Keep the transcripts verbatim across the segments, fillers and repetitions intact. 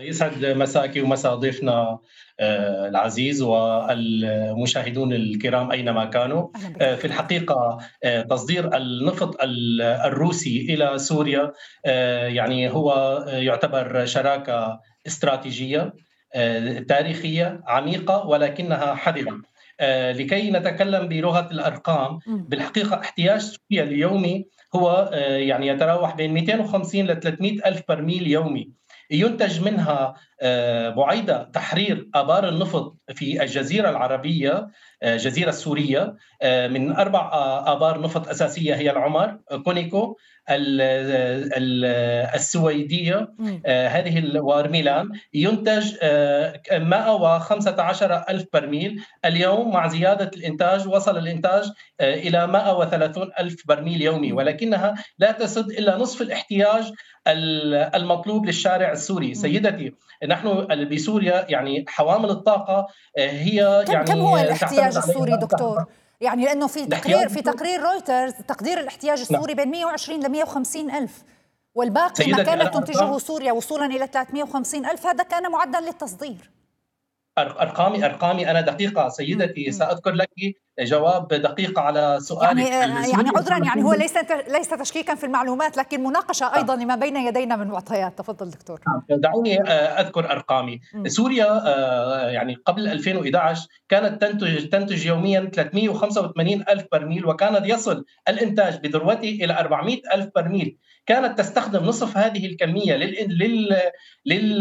يسعد مساكِ ومسا ضيفنا آآ العزيز والمشاهدون الكرام أينما كانوا. أهلا بك آآ في دكتور. الحقيقة آآ تصدير النفط ال الروسي إلى سوريا آآ يعني هو يُعتبر شراكة استراتيجية آآ تاريخية عميقة ولكنها حذرة. آآ لكي نتكلم بلغة الأرقام، إمم. بالحقيقة احتياج سوريا اليومي هو آآ يعني يتراوح بين مئتين وخمسين لثلاثمئة ألف برميل يومي. ينتج منها آآ بُعيدة تحرير آبار النفط في الجزيرة العربية، آآ الجزيرة السورية، آآ من أربع آ آبار نفط أساسية هي العمر، كونيكو، ال ال السويدية، إمم. آآ هذه ال وإرميلان. ينتج آآ ك مئة وخمسة عشر ألف برميل. اليوم مع زيادة الإنتاج وصل الإنتاج آآ إلى مئة وثلاثون ألف برميل يومي، إمم. ولكنها لا تسد إلا نصف الاحتياج ال المطلوب للشارع السوري. إمم. سيدتي، نحن ال بسوريا يعني حوامل الطاقة آآ هي كم كم هو يعني تعتمد الاحتياج السوري عليها دكتور؟ يعني لأنه في الاحتياج تقرير في السوري. تقرير رويترز تقدير الاحتياج نعم. السوري بين مئة وعشرين لمئة وخمسين ألف، والباقي ما سيدتي، كانت أنا تنتجه أرقام سوريا وصولا إلى ثلاثمئة وخمسين ألف، هذا كان معدا للتصدير. أر أرقامي أرقامي أنا دقيقة إمم. سيدتي، إمم. سأذكر لكِ جواب دقيق على يعني سؤالِك. آآ يعني سوريا عذرًا، يعني هو تعتمد. ليس ليس تشكيكًا في المعلومات، لكن مناقشة نعم. أيضًا لما بين يدينا من معطيات. تفضل دكتور. نعم، دعوني آآ أذكر أرقامي. إمم. سوريا آآ يعني قبل ألفين وأحد عشر كانت تنتج تنتج يوميًا ثلاثمئة وخمسة وثمانين ألف برميل، وكان يصل الإنتاج بذروته إلى أربعمئة ألف برميل. كانت تستخدم نصف هذه الكمية للإن لل لل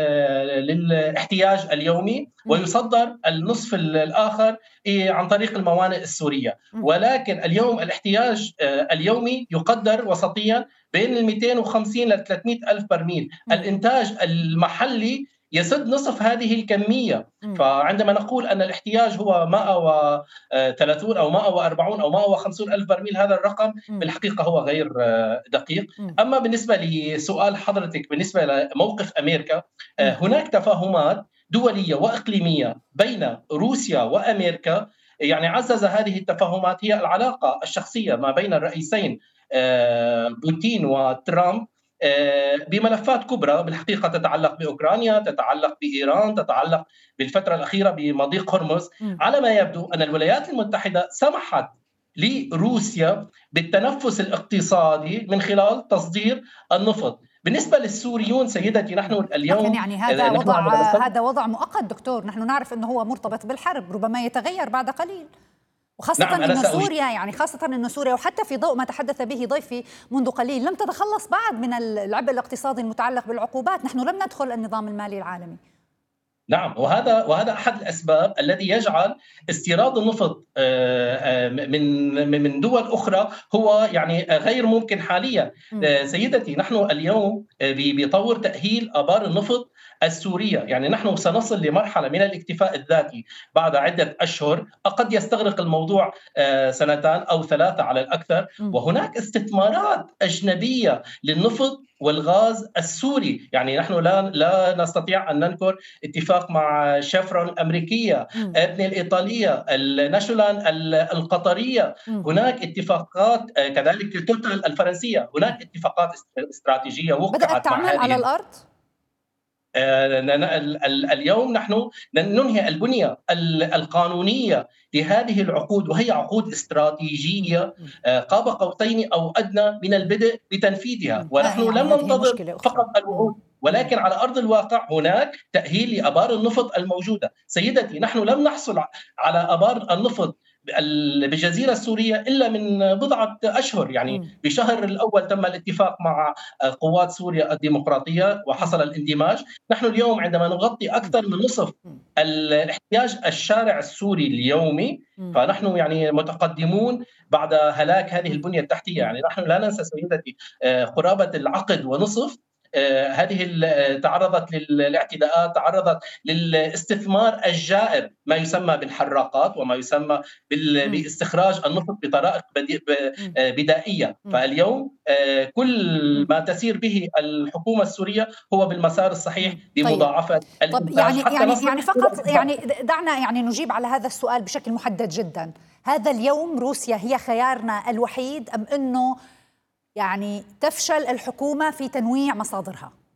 للاحتياج اليومي، إمم. ويُصدّر النصف ال الآخر آآ عن طريق الموانئ السورية. إمم. ولكن اليوم الاحتياج آآ اليومي يُقدّر وسطيًا بين المئتين وخمسين لثلاثمئة ألف برميل. إمم. الإنتاج المحلي يسد نصف هذه الكمية. إمم. فعندما نقول أن الاحتياج هو مئة وثلاثون أو مئة وأربعون أو مئة وخمسون ألف برميل، هذا الرقم إمم. بالحقيقة هو غير دقيق. إمم. أما بالنسبة لسؤال حضرتِك بالنسبة لموقف أمريكا، آآ إمم. هناك تفاهمات دولية وإقليمية بين روسيا وأمريكا. يعني عزّز هذه التفاهمات هي العلاقة الشخصية ما بين الرئيسين آآ بوتين وترامب آآ بملفات كبرى بالحقيقة تتعلق بأوكرانيا، تتعلق بإيران، تتعلق بالفترة الأخيرة بمضيق هرمز. إمم. على ما يبدو أن الولايات المتحدة سمحت لروسيا بالتنفس الاقتصادي من خلال تصدير النفط. بالنسبة للسوريون سيدتي، نحن إمم. لكن اليوم يعني آآ هذا نحن وضع عندما نستخدم. هذا وضع مؤقت دكتور، نحن نعرف أنه هو مرتبط بالحرب، ربما يتغير بعد قليل. وخاصة نعم، أنا إنه سأجيب. سوريا يعني خاصة إنه سوريا وحتى في ضوء ما تحدث به ضيفي منذ قليل لم تتخلص بعد من العبء الاقتصادي المتعلق بالعقوبات، نحن لم ندخل النظام المالي العالمي. نعم، وهذا وهذا أحد الأسباب الذي يجعل استيراد النفط آآ آآ من من دول أخرى هو يعني غير ممكن حاليًا. إمم. آآ سيدتي، نحن اليوم آآ ب بطور تأهيل آبار النفط السورية. يعني نحن سنصل لمرحلة من الاكتفاء الذاتي بعد عدة أشهر، قد يستغرق الموضوع آآ سنتان أو ثلاثة على الأكثر. إمم. وهناك استثمارات أجنبية للنفط والغاز السوري. يعني نحن لا لا نستطيع أن ننكر اتفاق مع شيفرون الأمريكية، إمم. إبن الإيطالية، الناشونال ال القطرية. إمم. هناك اتفاقات آآ كذلك توتال الفرنسية. إمم. هناك اتفاقات است استراتيجية بدأت وُقعت مع تعمل على هذه. الأرض؟ آآ ن ن ال ال اليوم نحن ننهي البنية ال القانونية لهذه العقود، وهي عقود إمم. استراتيجية إمم. آآ قاب قوسين أو أدنى من البدء بتنفيذها. إمم. آه، ونحن لم يعني هذه ننتظر مشكلة أخرى. فقط إمم. الوعود، إمم. ولكن على أرض الواقع هناك تأهيل لآبار النفط الموجودة. سيدتي، نحن لم نحصل على آبار النفط ال بالجزيرة السورية إلا من بضعة أشهر. يعني إمم. بشهر الأول تم الاتفاق مع قوات سوريا الديمقراطية إمم. وحصل الاندماج. نحن اليوم عندما نغطي إمم. أكثر من نصف إمم. الاحتياج الشارع السوري اليومي، إمم. فنحن يعني متقدمون بعد هلاك هذه إمم. البنية التحتية. إمم. يعني نحن لا ننسى سيدتي آآ قرابة العقد ونصف آآ هذه ال تعرضت للاعتداءات، تعرضت للاستثمار الجائر، ما يسمى بالحراقات وما يسمى بال إمم. باستخراج النفط بطرائق بدي ب إمم. آآ بدائية. إمم. فاليوم آآ كل إمم. ما تسير به الحكومة السورية هو بالمسار الصحيح إمم. طيب. بمضاعفة طب الإنتاج يعني حتى يعني نصل يعني إلى فقط الإنتاج. يعني د دعنا يعني نجيب على هذا السؤال بشكل محدد جدًا. هذا اليوم روسيا هي خيارنا الوحيد أم إنه يعني تفشل الحكومة في تنويع مصادرها؟